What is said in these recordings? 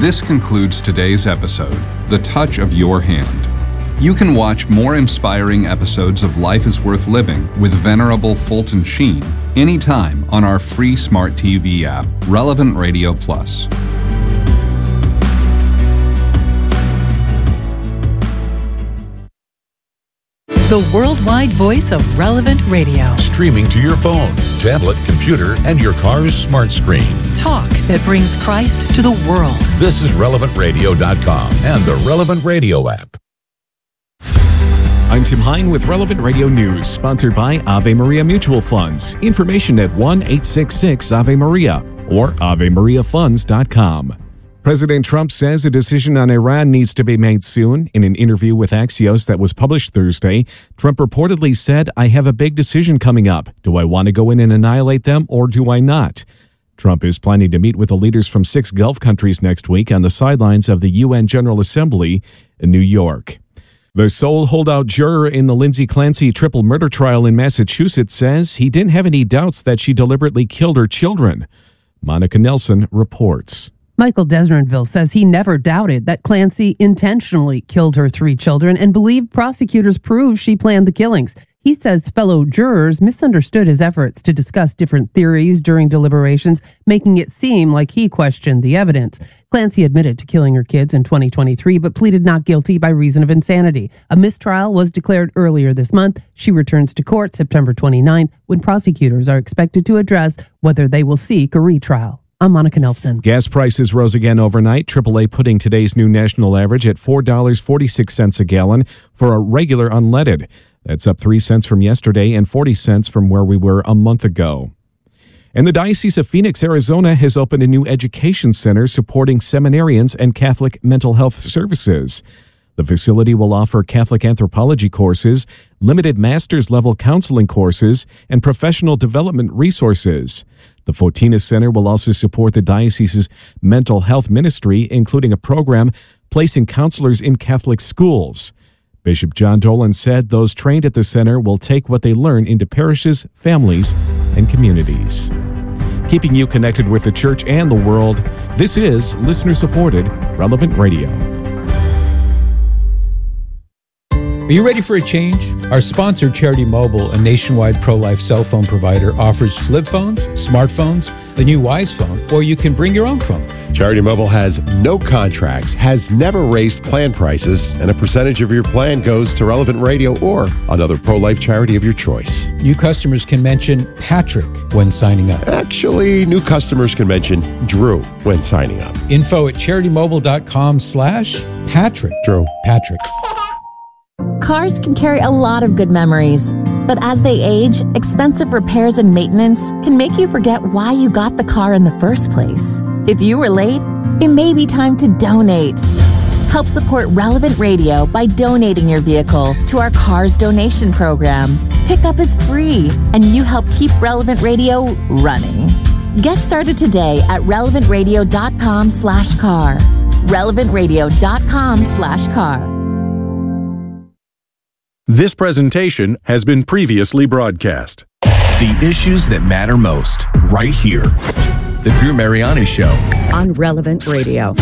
This concludes today's episode, The Touch of Your Hand. You can watch more inspiring episodes of Life is Worth Living with Venerable Fulton Sheen anytime on our free smart TV app, Relevant Radio Plus. The worldwide voice of Relevant Radio. Streaming to your phone, tablet, computer, and your car's smart screen. Talk that brings Christ to the world. This is RelevantRadio.com and the Relevant Radio app. I'm Tim Hine with Relevant Radio News, sponsored by Ave Maria Mutual Funds. Information at 1-866-AVE-MARIA or AveMariaFunds.com. President Trump says a decision on Iran needs to be made soon. In an interview with Axios that was published Thursday, Trump reportedly said, "I have a big decision coming up. Do I want to go in and annihilate them or do I not?" Trump is planning to meet with the leaders from 6 Gulf countries next week on the sidelines of the UN General Assembly in New York. The sole holdout juror in the Lindsay Clancy triple murder trial in Massachusetts says he didn't have any doubts that she deliberately killed her children. Monica Nelson reports. Michael Desrenville says he never doubted that Clancy intentionally killed her 3 children and believed prosecutors proved she planned the killings. He says fellow jurors misunderstood his efforts to discuss different theories during deliberations, making it seem like he questioned the evidence. Clancy admitted to killing her kids in 2023, but pleaded not guilty by reason of insanity. A mistrial was declared earlier this month. She returns to court September 29th, when prosecutors are expected to address whether they will seek a retrial. I'm Monica Nelson. Gas prices rose again overnight, AAA putting today's new national average at $4.46 a gallon for a regular unleaded. That's up 3 cents from yesterday and 40 cents from where we were a month ago. And the Diocese of Phoenix, Arizona has opened a new education center supporting seminarians and Catholic mental health services. The facility will offer Catholic anthropology courses, limited master's level counseling courses, and professional development resources. The Fotina Center will also support the diocese's mental health ministry, including a program placing counselors in Catholic schools. Bishop John Dolan said those trained at the center will take what they learn into parishes, families, and communities. Keeping you connected with the church and the world, this is listener-supported Relevant Radio. Are you ready for a change? Our sponsor, Charity Mobile, a nationwide pro-life cell phone provider, offers flip phones, smartphones, the new Wise phone, or you can bring your own phone. Charity Mobile has no contracts, has never raised plan prices, and a percentage of your plan goes to Relevant Radio or another pro-life charity of your choice. New customers can mention Patrick when signing up. Actually, new customers can mention Drew when signing up. Info at CharityMobile.com/Patrick. Drew. Patrick. Cars can carry a lot of good memories, but as they age, expensive repairs and maintenance can make you forget why you got the car in the first place. If you were late, it may be time to donate. Help support Relevant Radio by donating your vehicle to our Cars Donation Program. Pickup is free, and you help keep Relevant Radio running. Get started today at relevantradio.com/car. relevantradio.com/car. This presentation has been previously broadcast. The issues that matter most, right here. The Drew Mariani Show on Relevant Radio.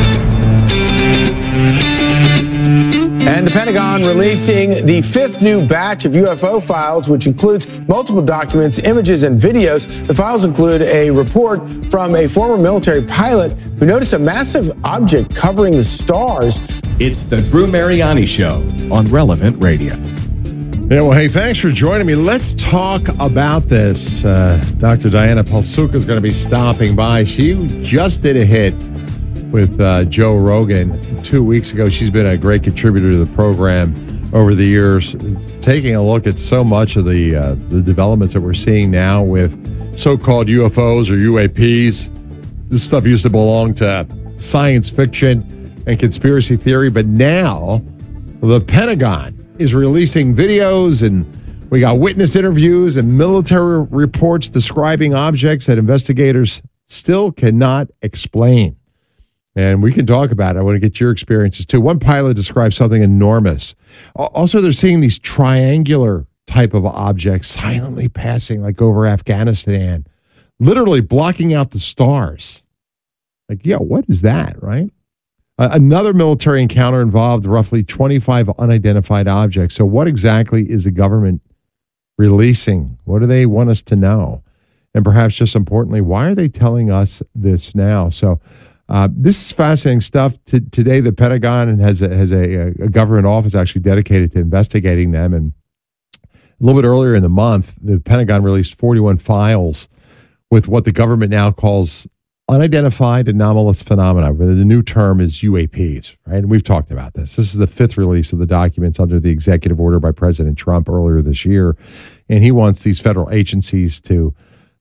And the Pentagon releasing the 5th new batch of UFO files, which includes multiple documents, images, and videos. The files include a report from a former military pilot who noticed a massive object covering the stars. It's the Drew Mariani Show on Relevant Radio. Yeah, well, hey, thanks for joining me. Let's talk about this. Dr. Diana Palsuka is going to be stopping by. She just did a hit with Joe Rogan 2 weeks ago. She's been a great contributor to the program over the years, taking a look at so much of the developments that we're seeing now with so-called UFOs or UAPs. This stuff used to belong to science fiction and conspiracy theory, but now the Pentagon is releasing videos, and we got witness interviews and military reports describing objects that investigators still cannot explain. And we can talk about it. I want to get your experiences too. One pilot described something enormous. Also, they're seeing these triangular type of objects silently passing like over Afghanistan, literally blocking out the stars. Like, what is that, right? Another military encounter involved roughly 25 unidentified objects. So what exactly is the government releasing? What do they want us to know? And perhaps just importantly, why are they telling us this now? So this is fascinating stuff. Today, the Pentagon has a government office actually dedicated to investigating them. And a little bit earlier in the month, the Pentagon released 41 files with what the government now calls unidentified anomalous phenomena. The new term is UAPs, right? And we've talked about this. This is the fifth release of the documents under the executive order by President Trump earlier this year. And he wants these federal agencies to,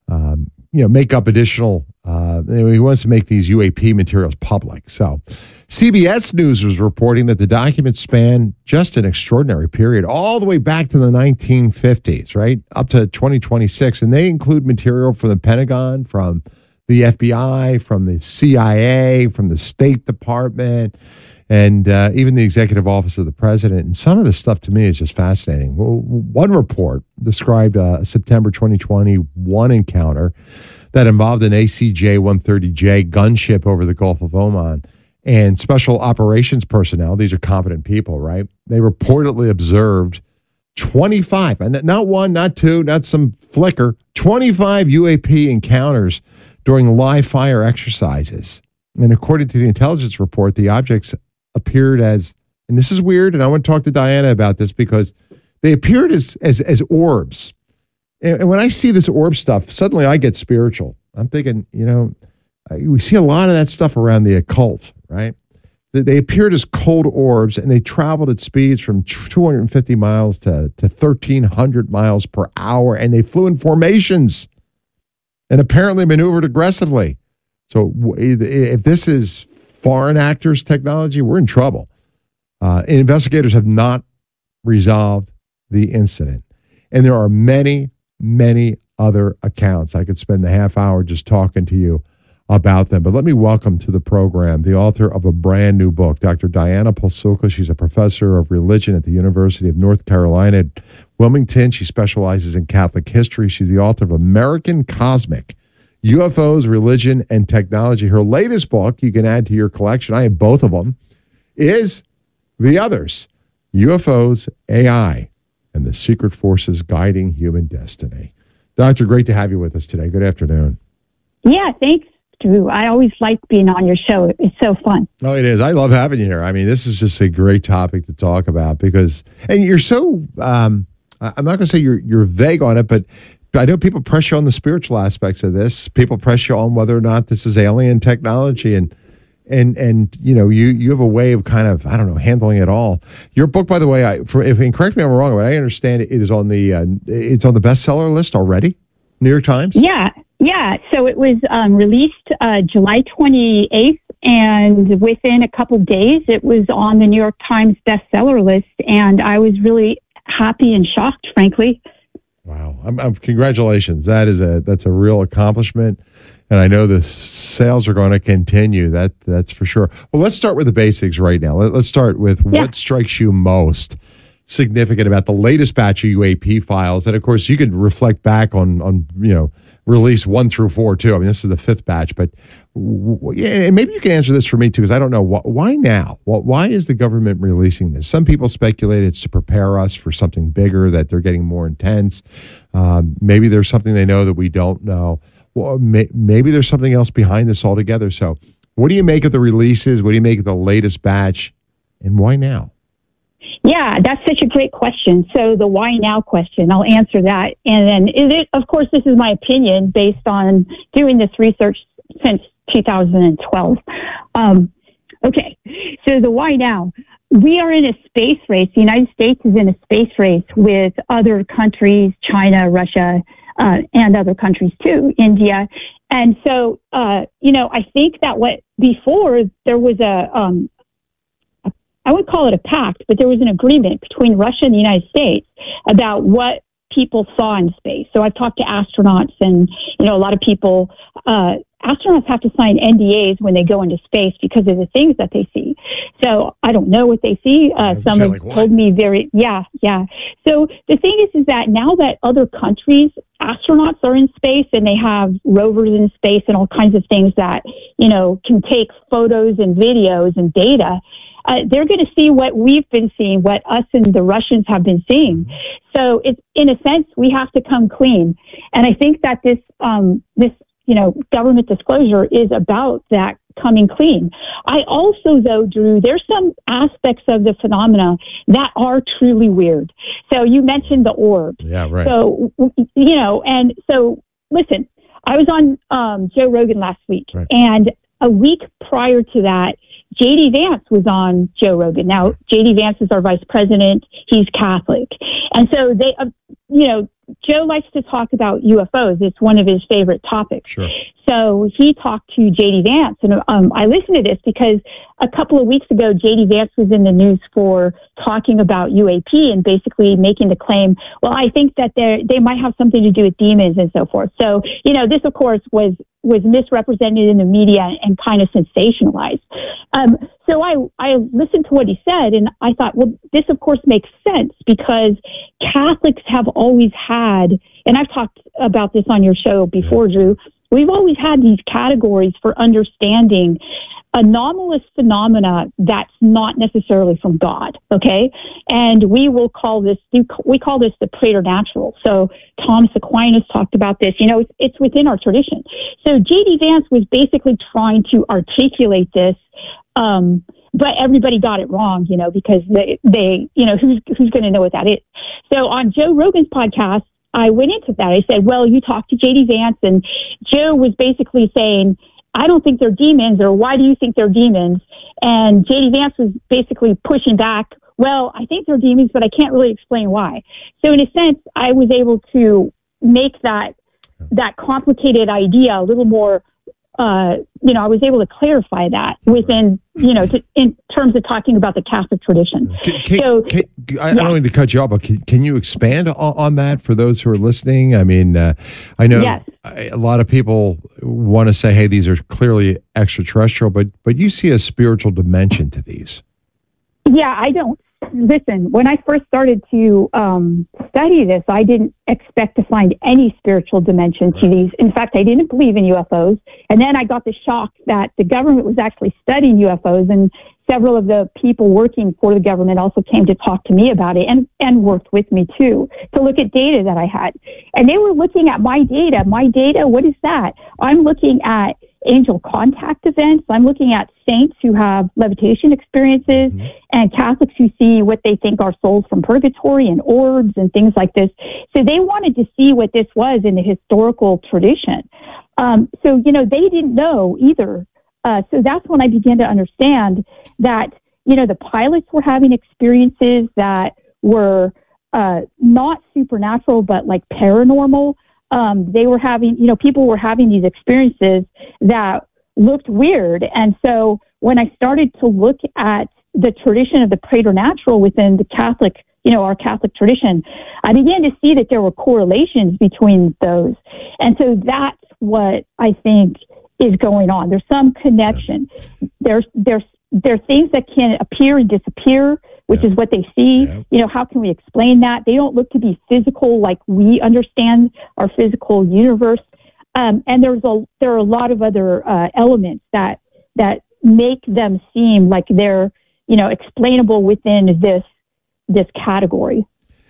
make up additional, he wants to make these UAP materials public. So CBS News was reporting that the documents span just an extraordinary period, all the way back to the 1950s, right? Up to 2026. And they include material from the Pentagon, from the FBI, from the CIA, from the State Department, and even the Executive Office of the President. And some of this stuff to me is just fascinating. One report described a September 2021 encounter that involved an ACJ-130J gunship over the Gulf of Oman. And special operations personnel, these are competent people, right? They reportedly observed 25, and not one, not two, not some flicker, 25 UAP encounters during live fire exercises. And according to the intelligence report, the objects appeared as, and this is weird, and I want to talk to Diana about this because they appeared as orbs. And when I see this orb stuff, suddenly I get spiritual. I'm thinking, we see a lot of that stuff around the occult, right? They appeared as cold orbs, and they traveled at speeds from 250 miles to 1,300 miles per hour, and they flew in formations and apparently maneuvered aggressively. So if this is foreign actors' technology, we're in trouble. Investigators have not resolved the incident. And there are many, many other accounts. I could spend the half hour just talking to you about them. But let me welcome to the program the author of a brand new book, Dr. Diana Pasulka. She's a professor of religion at the University of North Carolina at Wilmington. She specializes in Catholic history. She's the author of American Cosmic, UFOs, Religion, and Technology. Her latest book, you can add to your collection, I have both of them, is The Others, UFOs, AI, and the Secret Forces Guiding Human Destiny. Doctor, great to have you with us today. Good afternoon. Yeah, thanks, Drew. I always like being on your show. It's so fun. Oh, it is. I love having you here. I mean, this is just a great topic to talk about because, and you're so, I'm not going to say you're vague on it, but I know people press you on the spiritual aspects of this. People press you on whether or not this is alien technology, and you have a way of kind of, I don't know, handling it all. Your book, by the way, correct me if I'm wrong, but I understand it is on the it's on the bestseller list already. New York Times. Yeah. So it was released July 28th, and within a couple days, it was on the New York Times bestseller list, and I was really happy and shocked, frankly. Wow! Congratulations. That's a real accomplishment, and I know the sales are going to continue. That's for sure. Well, let's start with the basics right now. Let's start with what strikes you most significant about the latest batch of UAP files, and of course, you could reflect back on release 1 through 4 too. I mean, this is the 5th batch, but and maybe you can answer this for me too, because I don't know why now. Why is the government releasing this? Some people speculate it's to prepare us for something bigger, that they're getting more intense. Maybe there's something they know that we don't know. Well, maybe there's something else behind this altogether. So, what do you make of the releases? What do you make of the latest batch, and why now? Yeah, that's such a great question. So the why now question, I'll answer that. And then, of course, this is my opinion based on doing this research since 2012. Okay, so the why now. We are in a space race. The United States is in a space race with other countries, China, Russia, and other countries too, India. And so, I think that before there was I would call it a pact, but there was an agreement between Russia and the United States about what people saw in space. So I've talked to astronauts, and a lot of people astronauts have to sign NDAs when they go into space because of the things that they see. So I don't know what they see. Some have told me yeah. So the thing is that now that other countries, astronauts are in space and they have rovers in space and all kinds of things that, can take photos and videos and data, they're going to see what we've been seeing, what us and the Russians have been seeing. So it's, in a sense, we have to come clean. And I think that this government disclosure is about that coming clean. I also, though, Drew, there's some aspects of the phenomena that are truly weird. So you mentioned the orbs. Yeah, right. So, and so listen, I was on Joe Rogan last week, right. And a week prior to that, J.D. Vance was on Joe Rogan. Now, J.D. Vance is our vice president. He's Catholic. And so they, Joe likes to talk about UFOs. It's one of his favorite topics. Sure. So he talked to J.D. Vance. And I listened to this because a couple of weeks ago, J.D. Vance was in the news for talking about UAP and basically making the claim, well, I think that they might have something to do with demons and so forth. So, this, of course, was misrepresented in the media and kind of sensationalized. So I listened to what he said, and I thought, well, this, of course, makes sense because Catholics have always had, and I've talked about this on your show before, Drew, we've always had these categories for understanding anomalous phenomena that's not necessarily from God, okay? And we call this the preternatural. So Thomas Aquinas talked about this. It's within our tradition. So J.D. Vance was basically trying to articulate this, but everybody got it wrong, because they who's going to know what that is? So on Joe Rogan's podcast, I went into that. I said, well, you talked to J.D. Vance, and Joe was basically saying, I don't think they're demons, or why do you think they're demons? And J.D. Vance was basically pushing back, well, I think they're demons, but I can't really explain why. So in a sense, I was able to make that complicated idea a little more, I was able to clarify that within, in terms of talking about the Catholic tradition. I don't mean to cut you off, but can you expand on that for those who are listening? I mean, I know a lot of people want to say, hey, these are clearly extraterrestrial, but you see a spiritual dimension to these. Yeah, I don't. Listen, when I first started to study this, I didn't expect to find any spiritual dimension to these. In fact, I didn't believe in UFOs. And then I got the shock that the government was actually studying UFOs, and several of the people working for the government also came to talk to me about it and worked with me too, to look at data that I had. And they were looking at my data. My data, what is that? I'm looking at angel contact events. I'm looking at saints who have levitation experiences and Catholics who see what they think are souls from purgatory and orbs and things like this. So they wanted to see what this was in the historical tradition. So they didn't know either. So that's when I began to understand that, the pilots were having experiences that were not supernatural, but like paranormal. They were having, people were having these experiences that looked weird. And so when I started to look at the tradition of the preternatural within the Catholic, our Catholic tradition, I began to see that there were correlations between those. And so that's what I think is going on. There's some connection. There's things that can appear and disappear, which is what they see. Yeah. How can we explain that? They don't look to be physical like we understand our physical universe. And there are a lot of other elements that make them seem like they're, explainable within this category.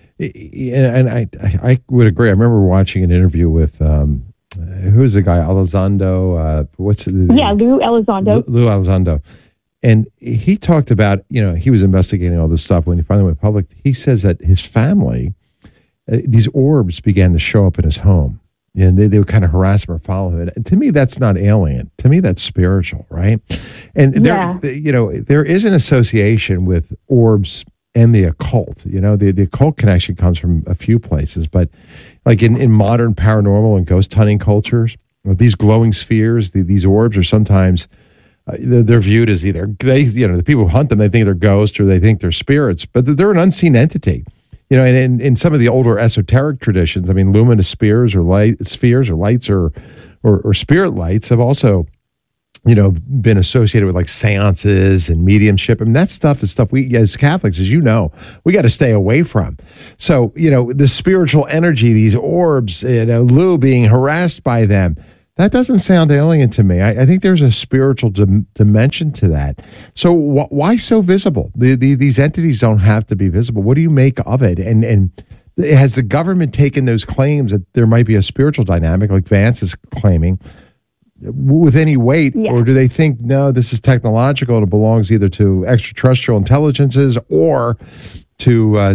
And I would agree. I remember watching an interview with who's the guy? Elizondo. Lou Elizondo. Lou Elizondo. And he talked about, he was investigating all this stuff when he finally went public. He says that his family, these orbs began to show up in his home. And they would kind of harass him or follow him. And to me, that's not alien. To me, that's spiritual, right? And there is an association with orbs and the occult. The occult connection comes from a few places, but like in modern paranormal and ghost hunting cultures, these glowing spheres, these orbs are sometimes they're viewed as either the people who hunt them, they think they're ghosts or they think they're spirits, but they're an unseen entity. And in some of the older esoteric traditions, I mean, luminous spheres or lights are or spirit lights have also, been associated with like seances and mediumship. And that stuff is stuff we, as Catholics, as you know, we got to stay away from. So, the spiritual energy, these orbs, Lou being harassed by them, that doesn't sound alien to me. I think there's a spiritual dimension to that. So why so visible? These entities don't have to be visible. What do you make of it? And has the government taken those claims that there might be a spiritual dynamic, like Vance is claiming, with any weight, or do they think, no, this is technological and it belongs either to extraterrestrial intelligences or to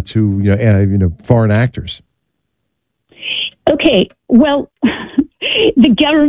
foreign actors? Okay, well, the government